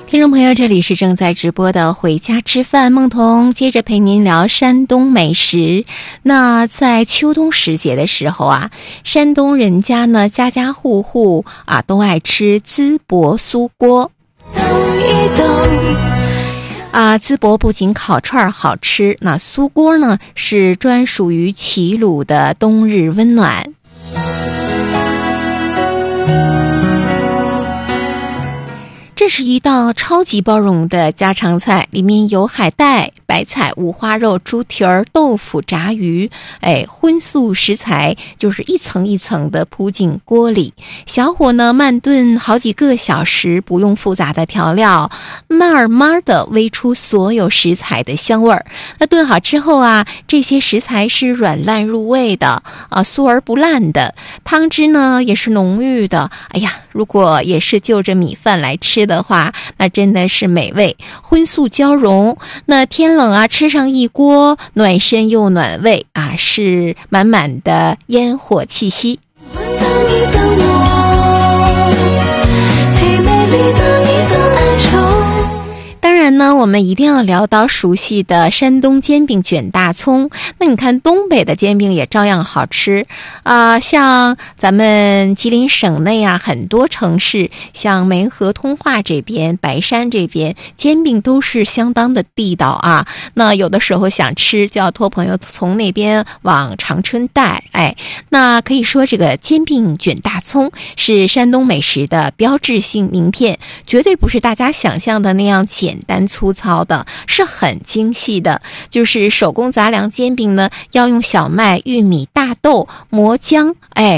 听众朋友，这里是正在直播的回家吃饭，梦彤接着陪您聊山东美食。那在秋冬时节的时候啊，山东人家呢家家户户啊都爱吃淄博酥锅。淄博不仅烤串好吃，那酥锅呢是专属于齐鲁的冬日温暖。这是一道超级包容的家常菜，里面有海带、白菜、五花肉、猪蹄儿、豆腐、炸鱼，荤素食材就是一层一层的铺进锅里，小火呢慢炖好几个小时，不用复杂的调料，慢慢的煨出所有食材的香味儿。那炖好之后啊，这些食材是软烂入味的酥而不烂的，汤汁呢也是浓郁的。哎呀，如果也是就着米饭来吃的话，那真的是美味，荤素交融。那天冷啊，吃上一锅，暖身又暖胃啊，是满满的烟火气息。当然呢，我们一定要聊到熟悉的山东煎饼卷大葱。那你看东北的煎饼也照样好吃像咱们吉林省内啊，很多城市像梅河通化这边、白山这边煎饼都是相当的地道啊。那有的时候想吃就要托朋友从那边往长春带。那可以说这个煎饼卷大葱是山东美食的标志性名片，绝对不是大家想象的那样简单粗糙的，是很精细的。就是手工杂粮煎饼呢，要用小麦、玉米、大豆磨浆，